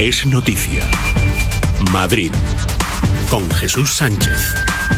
es noticia. Madrid, con Jesús Sánchez.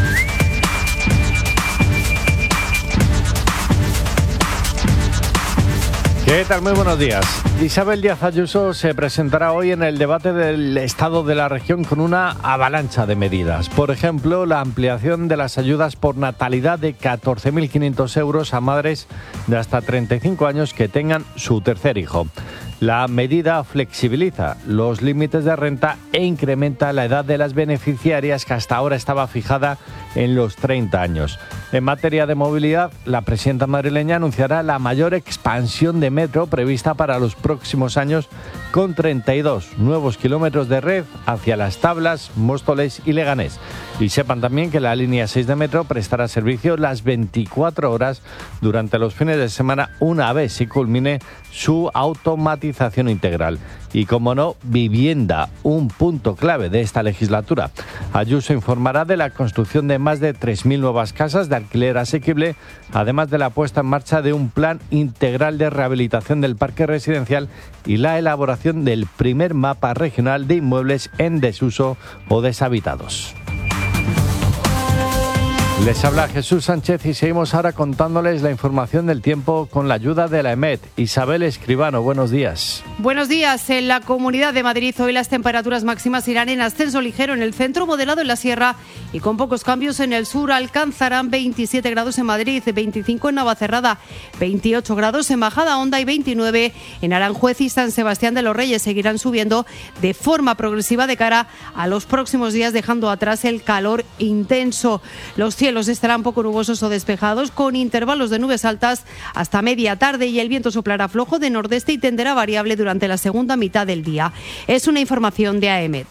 ¿Qué tal? Muy buenos días. Isabel Díaz Ayuso se presentará hoy en el debate del Estado de la región con una avalancha de medidas. Por ejemplo, la ampliación de las ayudas por natalidad de 14.500 euros a madres de hasta 35 años que tengan su tercer hijo. La medida flexibiliza los límites de renta e incrementa la edad de las beneficiarias, que hasta ahora estaba fijada en los 30 años. En materia de movilidad, la presidenta madrileña anunciará la mayor expansión de metro prevista para los próximos años, con 32 nuevos kilómetros de red hacia Las Tablas, Móstoles y Leganés. Y sepan también que la línea 6 de metro prestará servicio las 24 horas durante los fines de semana, una vez se culmine su automatización integral. Y, como no, vivienda, un punto clave de esta legislatura. Ayuso informará de la construcción de más de 3.000 nuevas casas de alquiler asequible, además de la puesta en marcha de un plan integral de rehabilitación del parque residencial y la elaboración del primer mapa regional de inmuebles en desuso o deshabitados. Les habla Jesús Sánchez y seguimos ahora contándoles la información del tiempo con la ayuda de la EMET. Isabel Escribano, buenos días. Buenos días. En la Comunidad de Madrid hoy las temperaturas máximas irán en ascenso ligero en el centro, moderado en la sierra y con pocos cambios en el sur. Alcanzarán 27 grados en Madrid, 25 en Navacerrada, 28 grados en Majadahonda y 29 en Aranjuez y San Sebastián de los Reyes. Seguirán subiendo de forma progresiva de cara a los próximos días, dejando atrás el calor intenso. Los cielos estarán poco nubosos o despejados, con intervalos de nubes altas hasta media tarde, y el viento soplará flojo de nordeste y tenderá variable durante la segunda mitad del día. Es una información de AEMET.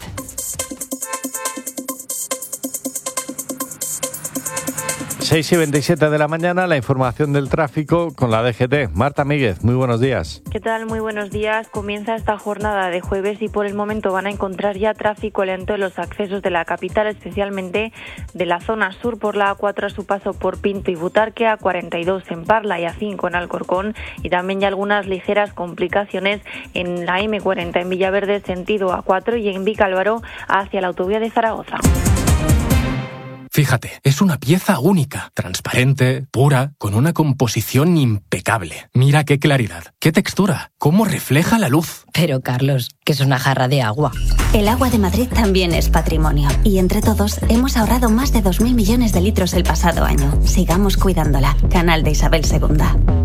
6:27 de la mañana, la información del tráfico con la DGT. Marta Míguez, muy buenos días. ¿Qué tal? Muy buenos días. Comienza esta jornada de jueves y por el momento van a encontrar ya tráfico lento en los accesos de la capital, especialmente de la zona sur por la A4 a su paso por Pinto y Butarque, A42 en Parla y A5 en Alcorcón, y también ya algunas ligeras complicaciones en la M40 en Villaverde sentido A4 y en Vicálvaro hacia la autovía de Zaragoza. Fíjate, es una pieza única, transparente, pura, con una composición impecable. Mira qué claridad, qué textura, cómo refleja la luz. Pero, Carlos, que es una jarra de agua. El agua de Madrid también es patrimonio. Y entre todos hemos ahorrado más de 2.000 millones de litros el pasado año. Sigamos cuidándola. Canal de Isabel II.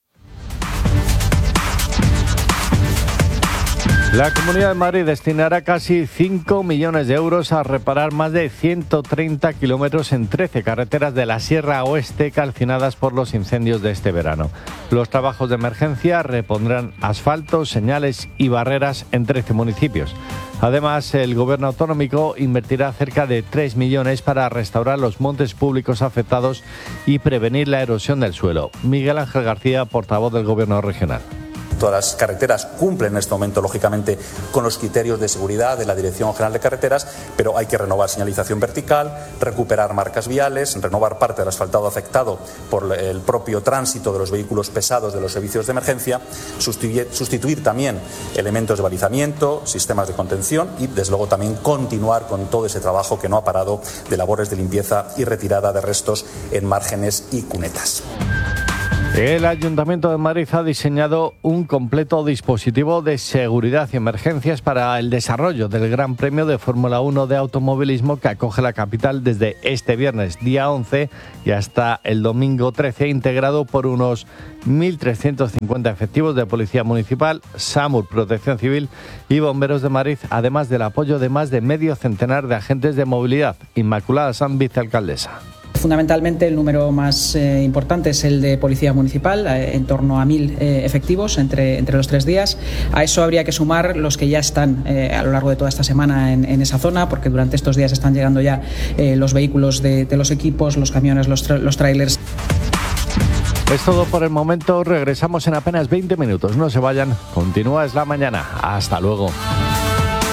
La Comunidad de Madrid destinará casi 5 millones de euros a reparar más de 130 kilómetros en 13 carreteras de la Sierra Oeste calcinadas por los incendios de este verano. Los trabajos de emergencia repondrán asfalto, señales y barreras en 13 municipios. Además, el Gobierno autonómico invertirá cerca de 3 millones para restaurar los montes públicos afectados y prevenir la erosión del suelo. Miguel Ángel García, portavoz del Gobierno regional. Todas las carreteras cumplen en este momento, lógicamente, con los criterios de seguridad de la Dirección General de Carreteras, pero hay que renovar señalización vertical, recuperar marcas viales, renovar parte del asfaltado afectado por el propio tránsito de los vehículos pesados de los servicios de emergencia, sustituir también elementos de balizamiento, sistemas de contención y, desde luego, también continuar con todo ese trabajo que no ha parado de labores de limpieza y retirada de restos en márgenes y cunetas. El Ayuntamiento de Madrid ha diseñado un completo dispositivo de seguridad y emergencias para el desarrollo del Gran Premio de Fórmula 1 de automovilismo que acoge la capital desde este viernes, día 11, y hasta el domingo 13, integrado por unos 1.350 efectivos de Policía Municipal, SAMUR, Protección Civil y Bomberos de Madrid, además del apoyo de más de medio centenar de agentes de movilidad. Inmaculada Sanz, vicealcaldesa. Fundamentalmente el número más importante es el de Policía Municipal, en torno a 1.000 efectivos entre los 3 días. A eso habría que sumar los que ya están a lo largo de toda esta semana en esa zona, porque durante estos días están llegando ya los vehículos de los equipos, los camiones, los trailers. Es todo por el momento, regresamos en apenas 20 minutos. No se vayan, continúa Es la Mañana. Hasta luego.